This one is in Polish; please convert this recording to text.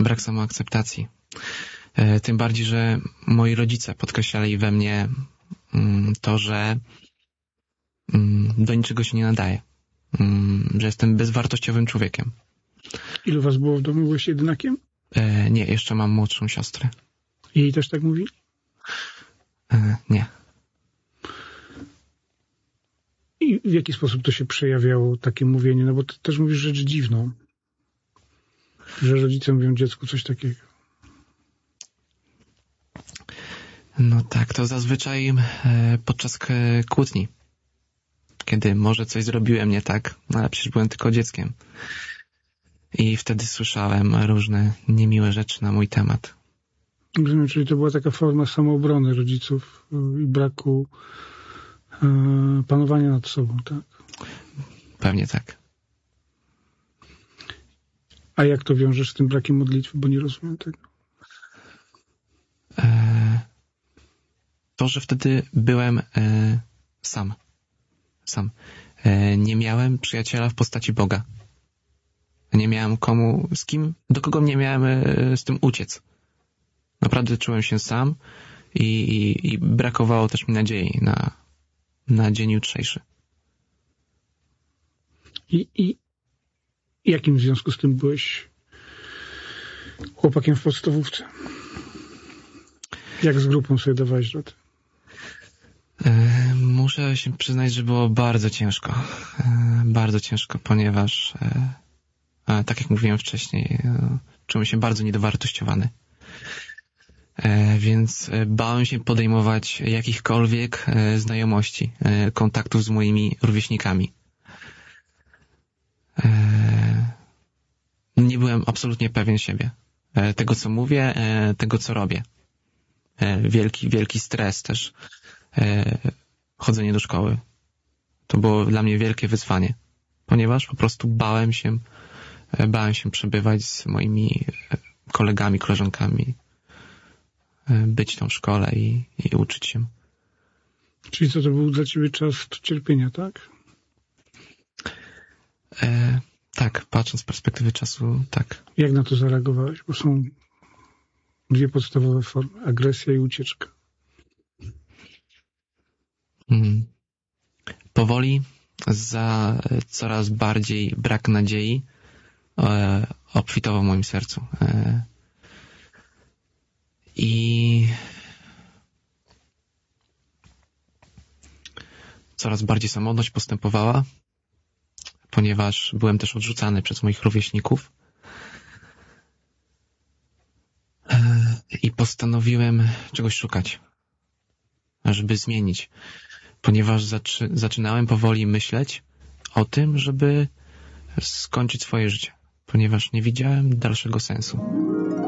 brak samoakceptacji. Tym bardziej, że moi rodzice podkreślali we mnie to, że do niczego się nie nadaje. Że jestem bezwartościowym człowiekiem. Ilu was było w domu? Byłeś jedynakiem? Nie, jeszcze mam młodszą siostrę. Jej też tak mówi? Nie. I w jaki sposób to się przejawiało, takie mówienie? No bo ty też mówisz rzecz dziwną, że rodzice mówią dziecku coś takiego. No tak, to zazwyczaj podczas kłótni. Kiedy może coś zrobiłem nie tak, no ale przecież byłem tylko dzieckiem. I wtedy słyszałem różne niemiłe rzeczy na mój temat. Rozumiem, czyli to była taka forma samoobrony rodziców i braku panowania nad sobą, tak? Pewnie tak. A jak to wiążesz z tym brakiem modlitwy, bo nie rozumiem tego? To, że wtedy byłem sam. Nie miałem przyjaciela w postaci Boga. Nie miałem do kogo nie miałem z tym uciec. Naprawdę czułem się sam i brakowało też mi nadziei na dzień jutrzejszy. I jakim w związku z tym byłeś chłopakiem w podstawówce? Jak z grupą sobie dawałeś radę? Muszę się przyznać, że było bardzo ciężko. Bardzo ciężko, ponieważ tak jak mówiłem wcześniej, czułem się bardzo niedowartościowany. Więc bałem się podejmować jakichkolwiek znajomości, kontaktów z moimi rówieśnikami. Nie byłem absolutnie pewien siebie. Tego, co mówię, tego, co robię. Wielki stres też. Chodzenie do szkoły. To było dla mnie wielkie wyzwanie, ponieważ po prostu bałem się przebywać z moimi kolegami, koleżankami, być tam w szkole i uczyć się. Czyli co, to był dla ciebie czas cierpienia, tak? Tak, patrząc z perspektywy czasu, tak. Jak na to zareagowałeś? Bo są dwie podstawowe formy. Agresja i ucieczka. Powoli, za coraz bardziej brak nadziei obfitował w moim sercu. I coraz bardziej samotność postępowała, ponieważ byłem też odrzucany przez moich rówieśników. I postanowiłem czegoś szukać, żeby zmienić, ponieważ zaczynałem powoli myśleć o tym, żeby skończyć swoje życie, ponieważ nie widziałem dalszego sensu.